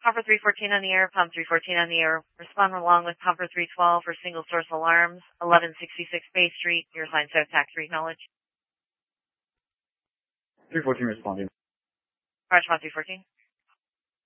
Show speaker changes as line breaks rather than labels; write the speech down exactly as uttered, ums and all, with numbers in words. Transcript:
Pumper three fourteen on the air, Pump three fourteen on the air. Respond along with Pumper three twelve for single source alarms, eleven sixty-six Bay Street, your sign so tax acknowledge.
three fourteen responding.
Roger, Pump three fourteen.